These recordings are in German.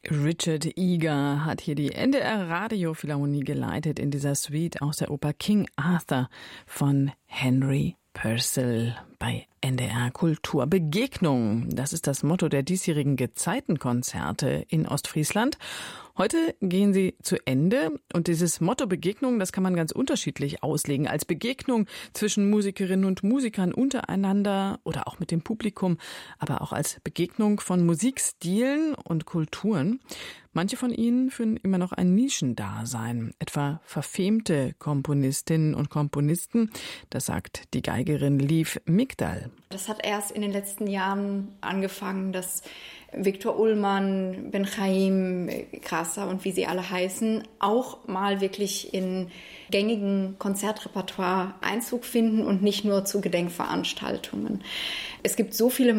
Richard Eager hat hier die NDR Radiophilharmonie geleitet in dieser Suite aus der Oper King Arthur von Henry Purcell bei NDR Kultur. Begegnung, das ist das Motto der diesjährigen Gezeitenkonzerte in Ostfriesland. Heute gehen sie zu Ende und dieses Motto Begegnung, das kann man ganz unterschiedlich auslegen. Als Begegnung zwischen Musikerinnen und Musikern untereinander oder auch mit dem Publikum, aber auch als Begegnung von Musikstilen und Kulturen. Manche von ihnen führen immer noch ein Nischendasein, etwa verfemte Komponistinnen und Komponisten. Das sagt die Geigerin Liv Migdal. Das hat erst in den letzten Jahren angefangen, dass Viktor Ullmann, Ben Chaim, Krasser und wie sie alle heißen, auch mal wirklich in gängigen Konzertrepertoire Einzug finden und nicht nur zu Gedenkveranstaltungen. Es gibt so viele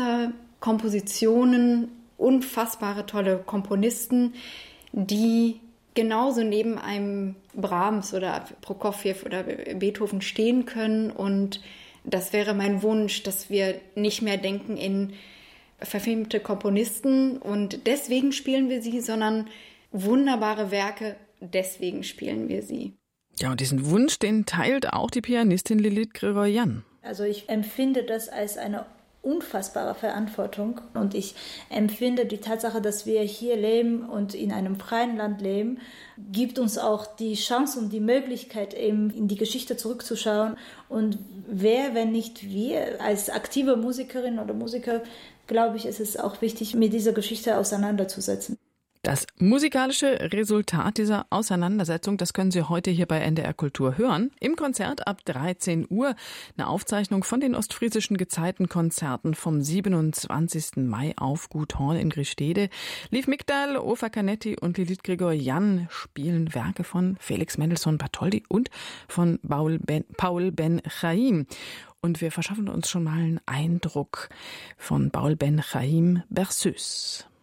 Meisterkompositionen, unfassbare tolle Komponisten, die genauso neben einem Brahms oder Prokofjew oder Beethoven stehen können. Und das wäre mein Wunsch, dass wir nicht mehr denken in verfilmte Komponisten und deswegen spielen wir sie, sondern wunderbare Werke, deswegen spielen wir sie. Ja, und diesen Wunsch, den teilt auch die Pianistin Lilith Grigoryan. Also ich empfinde das als eine unfassbare Verantwortung und ich empfinde die Tatsache, dass wir hier leben und in einem freien Land leben, gibt uns auch die Chance und die Möglichkeit, eben in die Geschichte zurückzuschauen. Und wer, wenn nicht wir, als aktive Musikerin oder Musiker, glaube ich, ist es auch wichtig, mit dieser Geschichte auseinanderzusetzen. Das musikalische Resultat dieser Auseinandersetzung, das können Sie heute hier bei NDR Kultur hören. Im Konzert ab 13 Uhr. Eine Aufzeichnung von den ostfriesischen Gezeitenkonzerten vom 27. Mai auf Gut Hall in Grischstede. Liv Migdal, Ofer Canetti und Lilith Grigoryan spielen Werke von Felix Mendelssohn Bartholdy und von Paul Ben Chaim. Und wir verschaffen uns schon mal einen Eindruck von Paul Ben Chaim Berceuse.